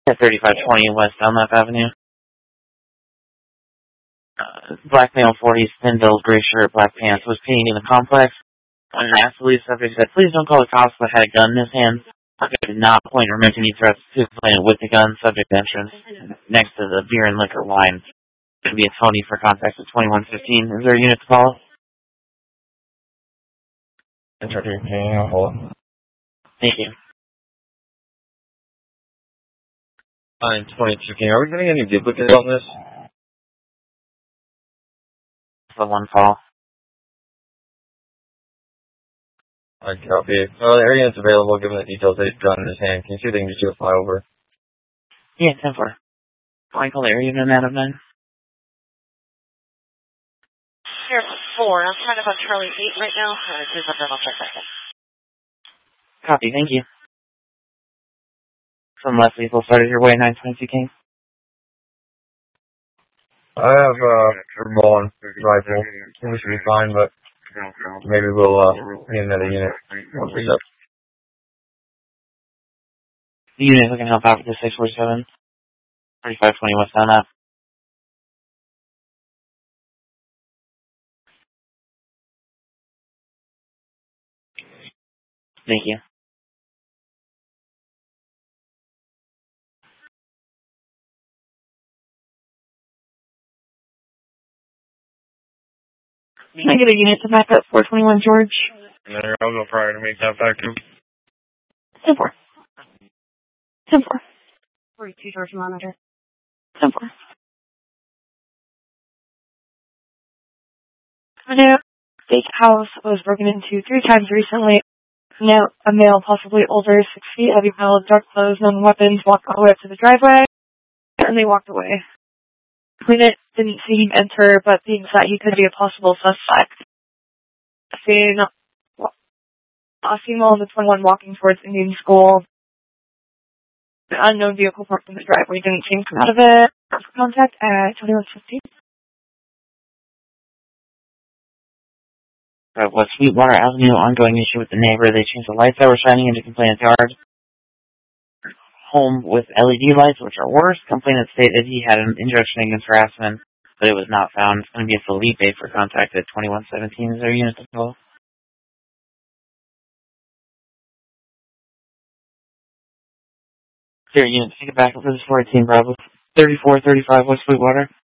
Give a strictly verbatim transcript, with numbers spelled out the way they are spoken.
At thirty-five twenty West Dunlap Avenue. Uh, black male, forties, thin build, gray shirt, black pants, was peeing in the complex. When asked, the lead subject said, "Please don't call the cops, but had a gun in his hand." Subject did not point or make any threats to the complainant with the gun. Subject entrance next to the beer and liquor line. It's going to be a Tony for contact at twenty-one fifteen. Is there a unit to call? Thank you. nine twenty-two, are we getting any duplicates on this? The one call. I copy. Well, the area is available given the details that he's gun in his hand. Can you see if they can just do a flyover? Yeah, ten four. Michael, area unit out of nine. Here, four. I'm trying to find Charlie eight right now. Uh, please let them off for a second. Copy, thank you. Some less lethal started your way, nine twenty-two King. I have uh, a ball and rifle. We should be fine, but maybe we'll uh, need another unit. The unit who can help out with the six four seven. thirty-five twenty West Dunlap. Thank you. Can I get a unit to back up four twenty-one George? No, I'll go prior to make that back to ten four. ten four. forty-two George monitor. ten four. Now, steakhouse was broken into three times recently. Now, a male, possibly older, six feet, heavy build, dark clothes, known weapons, walked all the way up to the driveway, and they walked away. Cleanant didn't see him enter, but being that he could be a possible suspect. Seeing a female in the twenty-one walking towards Indian School. The unknown vehicle parked in the driveway didn't seem to come out of it. Contact at twenty-one fifteen. Uh, West Sweetwater Avenue, ongoing issue with the neighbor. They changed the lights that were shining into complainant's yard. Home with L E D lights, which are worse. Complainant stated he had an injunction against harassment, but it was not found. It's going to be a Felipe for contact at twenty-one seventeen. Is there a unit to call? Is there a unit to take it back up for this four eighteen Bravo? thirty-four thirty-five West Sweetwater.